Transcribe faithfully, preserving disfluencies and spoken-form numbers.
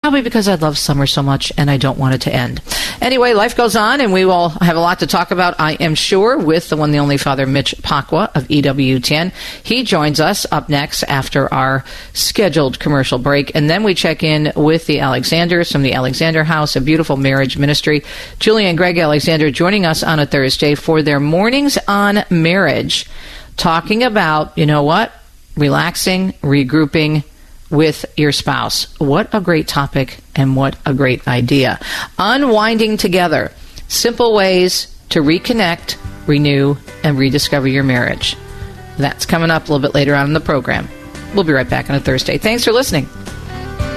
Probably because I love summer so much and I don't want it to end. Anyway, life goes on, and we will have a lot to talk about, I am sure, with the one, the only Father Mitch Pacwa of E W ten. He joins us up next after our scheduled commercial break, and then we check in with the Alexanders from the Alexander House, a beautiful marriage ministry. Julie and Greg Alexander joining us on a Thursday for their Mornings on Marriage, talking about, you know what, relaxing, regrouping with your spouse. What a great topic and what a great idea. Unwinding together. Simple ways to reconnect, renew, and rediscover your marriage. That's coming up a little bit later on in the program. We'll be right back on a Thursday. Thanks for listening.